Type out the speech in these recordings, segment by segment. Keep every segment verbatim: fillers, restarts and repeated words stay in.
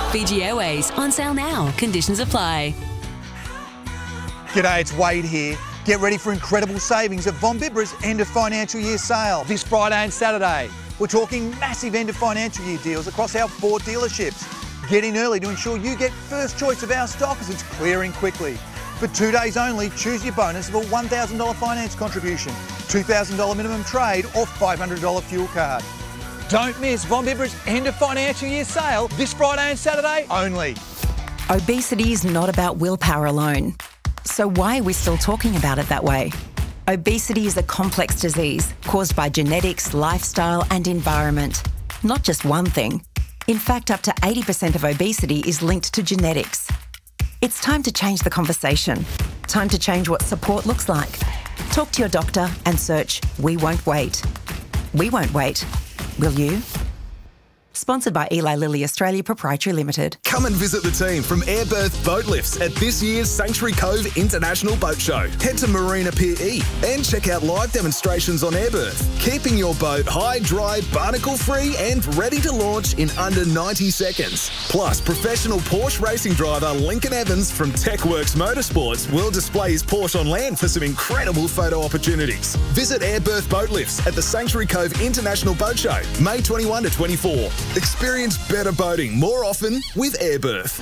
Fiji Airways, on sale now. Conditions apply. G'day, it's Wade here. Get ready for incredible savings at Von Bibra's end of financial year sale this Friday and Saturday. We're talking massive end of financial year deals across our four dealerships. Get in early to ensure you get first choice of our stock as it's clearing quickly. For two days only, choose your bonus of a one thousand dollars finance contribution, two thousand dollars minimum trade or five hundred dollars fuel card. Don't miss Von Bibra's end of financial year sale this Friday and Saturday only. Obesity is not about willpower alone. So why are we still talking about it that way? Obesity is a complex disease caused by genetics, lifestyle and environment. Not just one thing. In fact, up to eighty percent of obesity is linked to genetics. It's time to change the conversation. Time to change what support looks like. Talk to your doctor and search We Won't Wait. We won't wait. Will you? Sponsored by Eli Lilly Australia Proprietary Limited. Come and visit the team from Airberth Boat Lifts at this year's Sanctuary Cove International Boat Show. Head to Marina Pier E and check out live demonstrations on Airberth, keeping your boat high, dry, barnacle-free and ready to launch in under ninety seconds. Plus, professional Porsche racing driver Lincoln Evans from TechWorks Motorsports will display his Porsche on land for some incredible photo opportunities. Visit Airberth Boat Lifts at the Sanctuary Cove International Boat Show, May twenty-first to twenty-fourth. Experience better boating more often with Airberth.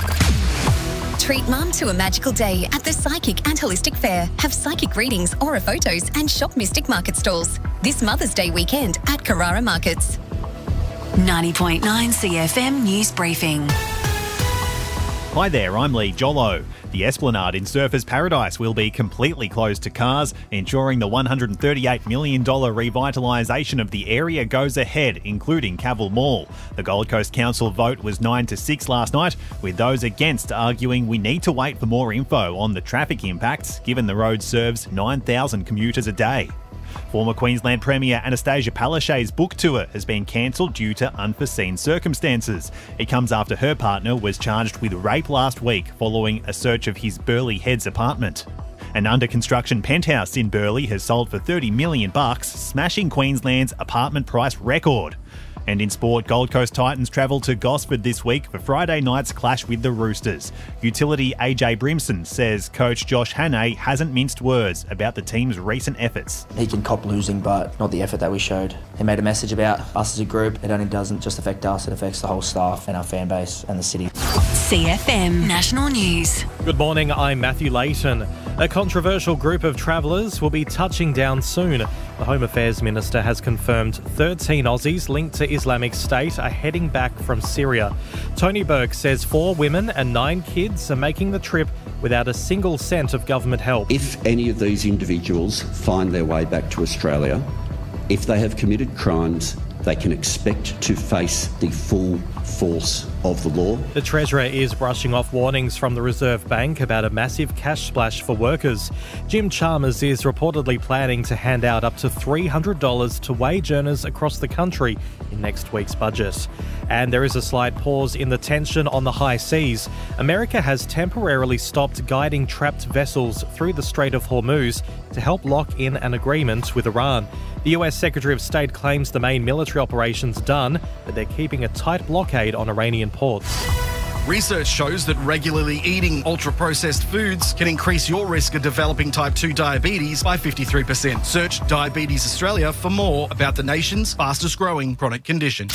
Treat mum to a magical day at the Psychic and Holistic Fair. Have psychic readings, aura photos and shop Mystic Market stalls. This Mother's Day weekend at Carrara Markets. ninety point nine C F M News Briefing. Hi there, I'm Lee Jollo. The Esplanade in Surfers Paradise will be completely closed to cars, ensuring the one hundred thirty-eight million dollars revitalisation of the area goes ahead, including Cavill Mall. The Gold Coast Council vote was nine to six last night, with those against arguing we need to wait for more info on the traffic impacts, given the road serves nine thousand commuters a day. Former Queensland Premier Anastasia Palaszczuk's book tour has been cancelled due to unforeseen circumstances. It comes after her partner was charged with rape last week following a search of his Burleigh Heads apartment. An under-construction penthouse in Burleigh has sold for thirty million bucks, smashing Queensland's apartment price record. And in sport, Gold Coast Titans travel to Gosford this week for Friday night's clash with the Roosters. Utility A J Brimson says coach Josh Hannay hasn't minced words about the team's recent efforts. He can cop losing, but not the effort that we showed. He made a message about us as a group. It only doesn't just affect us, it affects the whole staff and our fan base and the city. C F M National News. Good morning, I'm Matthew Layton. A controversial group of travellers will be touching down soon. The Home Affairs Minister has confirmed thirteen Aussies linked to Islamic State are heading back from Syria. Tony Burke says four women and nine kids are making the trip without a single cent of government help. If any of these individuals find their way back to Australia, if they have committed crimes, they can expect to face the full force of the law. The Treasurer is brushing off warnings from the Reserve Bank about a massive cash splash for workers. Jim Chalmers is reportedly planning to hand out up to three hundred dollars to wage earners across the country in next week's budget. And there is a slight pause in the tension on the high seas. America has temporarily stopped guiding trapped vessels through the Strait of Hormuz to help lock in an agreement with Iran. The U S Secretary of State claims the main military operation's done, but they're keeping a tight blockade on Iranian ports. Research shows that regularly eating ultra-processed foods can increase your risk of developing type two diabetes by fifty-three percent. Search Diabetes Australia for more about the nation's fastest-growing chronic condition.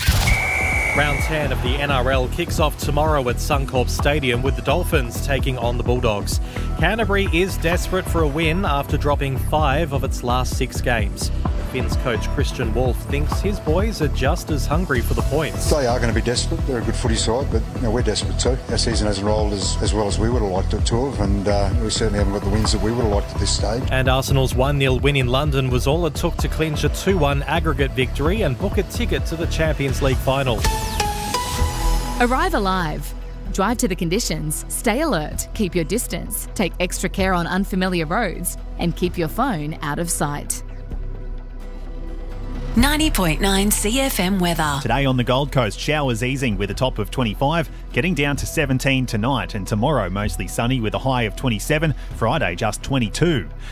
Round ten of the N R L kicks off tomorrow at Suncorp Stadium with the Dolphins taking on the Bulldogs. Canterbury is desperate for a win after dropping five of its last six games. Finns coach Christian Wolf thinks his boys are just as hungry for the points. They are going to be desperate. They're a good footy side, but you know, we're desperate too. Our season hasn't rolled as, as well as we would have liked it to have, and uh, we certainly haven't got the wins that we would have liked at this stage. And Arsenal's one nil win in London was all it took to clinch a two one aggregate victory and book a ticket to the Champions League final. Arrive alive. Drive to the conditions, stay alert, keep your distance, take extra care on unfamiliar roads, and keep your phone out of sight. ninety point nine C F M weather. Today on the Gold Coast, showers easing with a top of twenty-five, getting down to seventeen tonight, and tomorrow mostly sunny with a high of twenty-seven, Friday just twenty-two.